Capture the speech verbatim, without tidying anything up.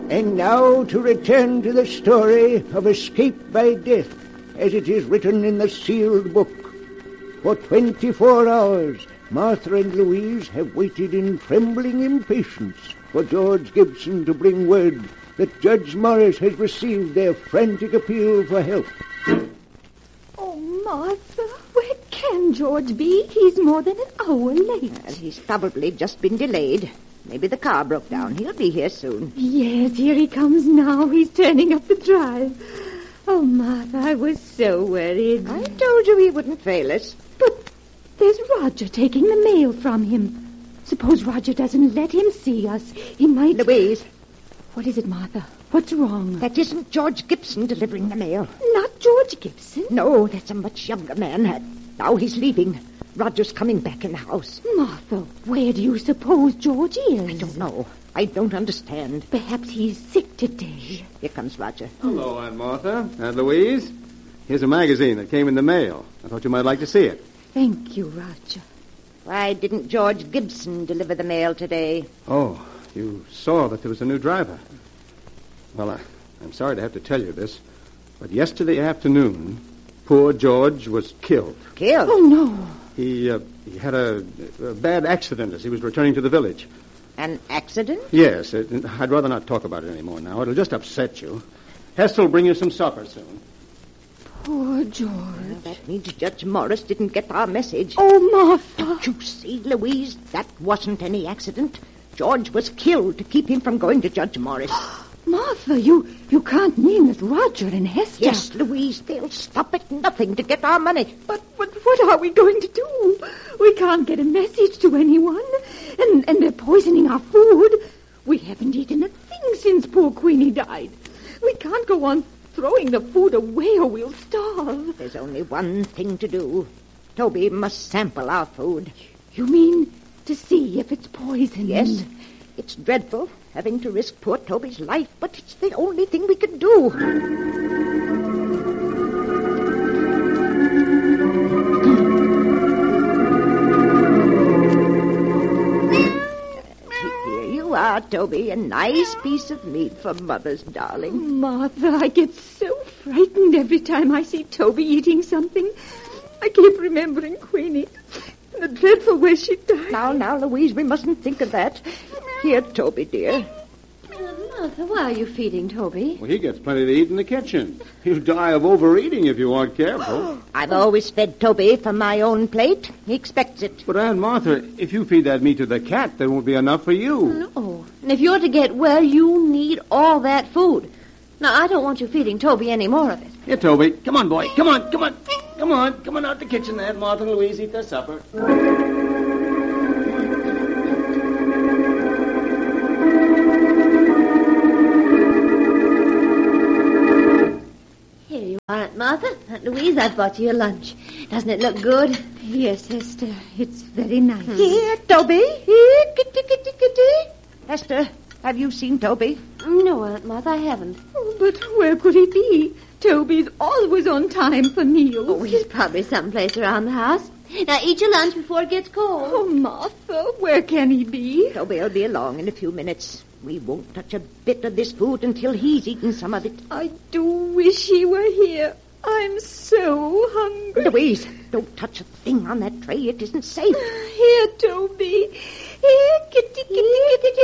And now to return to the story of escape by death, as it is written in the sealed book. For twenty-four hours, Martha and Louise have waited in trembling impatience for George Gibson to bring word that Judge Morris has received their frantic appeal for help. Oh, Martha, where can George be? He's more than an hour late. Well, he's probably just been delayed. Maybe the car broke down. He'll be here soon. Yes, here he comes now. He's turning up the drive. Oh, Martha, I was so worried. I told you he wouldn't fail us. But there's Roger taking the mail from him. Suppose Roger doesn't let him see us. He might... Louise. What is it, Martha? What's wrong? That isn't George Gibson delivering the mail. Not George Gibson? No, that's a much younger man. Now he's leaving. Roger's coming back in the house. Martha, where do you suppose George is? I don't know. I don't understand. Perhaps he's sick today. Here comes Roger. Hello, Aunt Martha. Aunt Louise. Here's a magazine that came in the mail. I thought you might like to see it. Thank you, Roger. Why didn't George Gibson deliver the mail today? Oh, you saw that there was a new driver. Well, I, I'm sorry to have to tell you this, but yesterday afternoon, poor George was killed. Killed? Oh, no. He, uh, he had a, a bad accident as he was returning to the village. An accident? Yes. It, I'd rather not talk about it anymore now. It'll just upset you. Hester will bring you some supper soon. Poor George. Well, that means Judge Morris didn't get our message. Oh, Martha. Don't you see, Louise? That wasn't any accident. George was killed to keep him from going to Judge Morris. Martha, you, you can't mean that Roger and Hester... Yes, Louise, they'll stop at nothing to get our money. But, but what are we going to do? We can't get a message to anyone. And, and they're poisoning our food. We haven't eaten a thing since poor Queenie died. We can't go on throwing the food away or we'll starve. There's only one thing to do. Toby must sample our food. You mean to see if it's poisoned? Yes. It's dreadful, having to risk poor Toby's life, but it's the only thing we can do. Here you are, Toby. A nice piece of meat for Mother's darling. Martha, I get so frightened every time I see Toby eating something. I keep remembering Queenie and the dreadful way she died. Now, now, Louise, we mustn't think of that. Here, Toby, dear. Martha, why are you feeding Toby? Well, he gets plenty to eat in the kitchen. He'll die of overeating if you aren't careful. I've always fed Toby from my own plate. He expects it. But, Aunt Martha, if you feed that meat to the cat, there won't be enough for you. No. And if you're to get well, you need all that food. Now, I don't want you feeding Toby any more of it. Here, Toby. Come on, boy. Come on, come on. Come on. Come on out the kitchen there. Martha and Louise eat their supper. Aunt Martha, Aunt Louise, I've bought you your lunch. Doesn't it look good? Yes, Hester. It's very nice. Hmm. Here, Toby. Here, kitty, kitty, kitty. Hester, have you seen Toby? No, Aunt Martha, I haven't. Oh, but where could he be? Toby's always on time for meals. Oh, he's probably someplace around the house. Now, eat your lunch before it gets cold. Oh, Martha, where can he be? Toby'll be along in a few minutes. We won't touch a bit of this food until he's eaten some of it. I do wish he were here. I'm so hungry. Louise, don't touch a thing on that tray. It isn't safe. Here, Toby. Here, kitty, kitty, kitty, kitty.